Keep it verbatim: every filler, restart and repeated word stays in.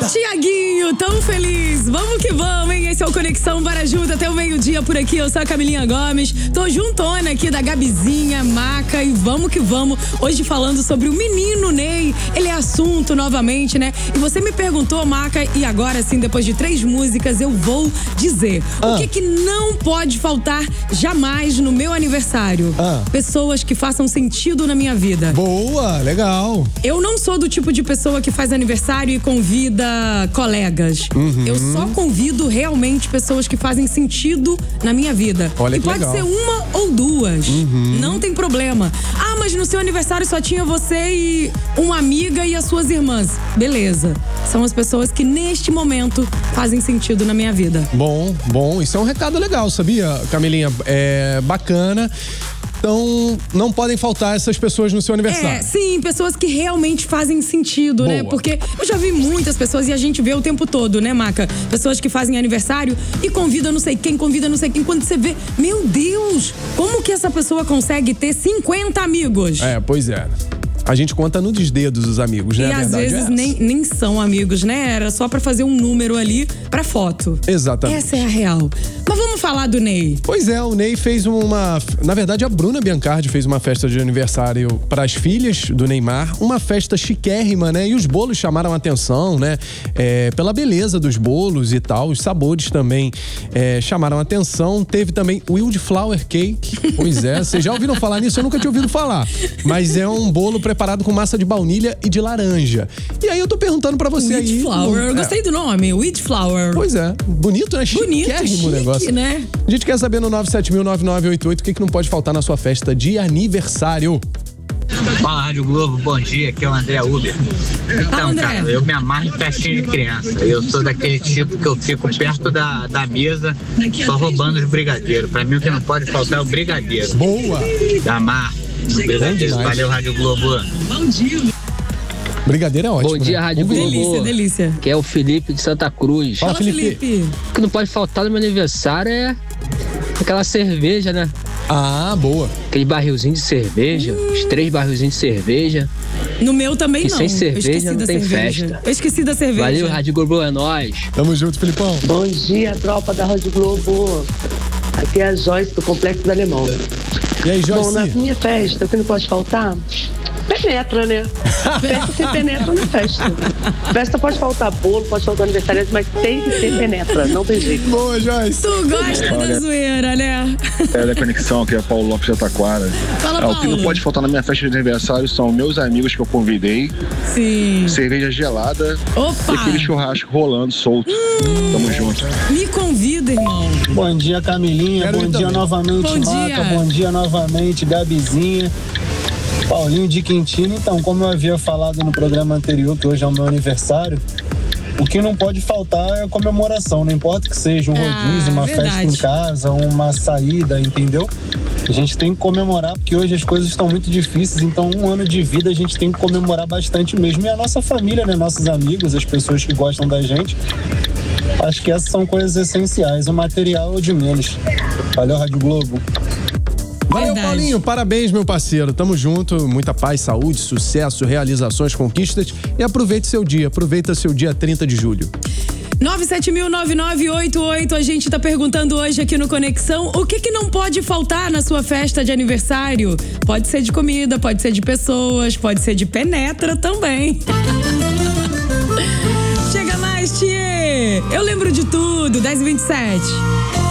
Tiaguinho, tão feliz. Vamos que vamos, hein? Esse é o Conexão Bora Junto até o meio-dia por aqui. Eu sou a Camilinha Gomes. Tô juntona aqui da Gabizinha, Maca e vamos que vamos. Hoje falando sobre o menino Ney. Ele é assunto novamente, né? E você me perguntou, Maca, e agora sim, depois de três músicas, eu vou dizer. Ah. O que que não pode faltar jamais no meu aniversário? Ah. Pessoas que façam sentido na minha vida. Boa, legal. Eu não sou do tipo de pessoa que faz aniversário e convida colegas. Uhum. Eu só convido realmente pessoas que fazem sentido na minha vida. Olha e que pode legal. ser uma ou duas. Uhum. Não tem problema. Ah, mas no seu aniversário só tinha você e uma amiga e as suas irmãs. Beleza. São as pessoas que neste momento fazem sentido na minha vida. Bom, bom. Isso é um recado legal, sabia, Camilinha? É bacana. Então, não podem faltar essas pessoas no seu aniversário. É, sim, pessoas que realmente fazem sentido, Boa. né? Porque eu já vi muitas pessoas e a gente vê o tempo todo, né, Maca? Pessoas que fazem aniversário e convidam não sei quem, convidam não sei quem. Quando você vê, meu Deus, como que essa pessoa consegue ter cinquenta amigos? É, pois é. A gente conta nos dedos os amigos, né? E às vezes é nem, nem são amigos, né? Era só pra fazer um número ali pra foto. Exatamente. Essa é a real. Mas vamos falar do Ney. Pois é, o Ney fez uma... Na verdade, a Bruna Biancardi fez uma festa de aniversário para as filhas do Neymar. Uma festa chiquérrima, né? E os bolos chamaram a atenção, né? É, pela beleza dos bolos e tal. Os sabores também é, chamaram a atenção. Teve também o Wildflower Cake. Pois é, vocês já ouviram falar nisso? Eu nunca tinha ouvido falar. Mas é um bolo preparado preparado com massa de baunilha e de laranja. E aí eu tô perguntando pra você aí... Wildflower, eu gostei do nome, Wildflower. Pois é, bonito, né? Bonito, chique, o negócio, né? A gente quer saber no nove sete mil, nove nove oito oito o que que não pode faltar na sua festa de aniversário. Fala, Rádio Globo, bom dia, aqui é o André Uber. Então, André. cara, eu me amarro em festinha de criança. Eu sou daquele tipo que eu fico perto da, da mesa só roubando os brigadeiros. Pra mim o que não pode faltar é o brigadeiro. Boa! Da Mar. Brigadeiro. Valeu, Rádio Globo. Bom dia. Brigadeiro é ótimo. Bom dia, né? Rádio Globo. Delícia, delícia. Que é o Felipe de Santa Cruz. Fala, Fala, Felipe. Felipe. O que não pode faltar no meu aniversário é aquela cerveja, né? Ah, boa. Aquele barrilzinho de cerveja, hum. os três barrilzinhos de cerveja. No meu também que não. sem cerveja não tem cerveja. festa. Eu esqueci da cerveja. Valeu, Rádio Globo, é nóis. Tamo junto, Felipão. Bom dia, tropa da Rádio Globo. Aqui é a Joyce do Complexo do Alemão. E aí, Joyce? Bom, na minha festa, o que não pode faltar? Penetra, né? Festa sem penetra na festa. Festa pode faltar bolo, pode faltar aniversário, mas tem que ter penetra, não tem jeito. Boa, Joyce. Tu gosta Olha, da zoeira, né? É da Conexão, que é Paulo Lopes de Taquara. Fala, é, Paulo. O que não pode faltar na minha festa de aniversário são meus amigos que eu convidei. Sim. Cerveja gelada. Opa. E aquele churrasco rolando, solto. Hum, Tamo junto. Me convida, irmão. Bom dia, Camilinha. Quero bom dia também. novamente, Bom Maca. dia. Bom dia novamente, Gabizinha. Paulinho de Quintino. Então, como eu havia falado no programa anterior, que hoje é o meu aniversário, o que não pode faltar é a comemoração. Não importa que seja um rodízio, ah, uma verdade. festa em casa, uma saída, entendeu? A gente tem que comemorar, porque hoje as coisas estão muito difíceis, então um ano de vida a gente tem que comemorar bastante mesmo. E a nossa família, né? Nossos amigos, as pessoas que gostam da gente. Acho que essas são coisas essenciais. O material é o de menos. Valeu, Rádio Globo. Valeu, Verdade. Paulinho. Parabéns, meu parceiro. Tamo junto. Muita paz, saúde, sucesso, realizações, conquistas. E aproveite seu dia. Aproveita seu dia trinta de julho. nove sete mil, nove nove oito oito. A gente tá perguntando hoje aqui no Conexão o que que não pode faltar na sua festa de aniversário. Pode ser de comida, pode ser de pessoas, pode ser de penetra também. Chega mais, Tchê! Eu lembro de tudo, dez e vinte e sete.